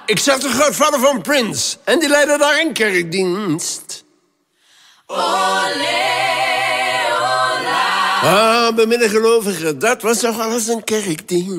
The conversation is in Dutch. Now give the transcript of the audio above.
Ik zag de grootvader van Prince. En die leidde daar een kerkdienst. Olé, ola. Ah, bemiddengelovigen, dat was toch alles een kerkdienst.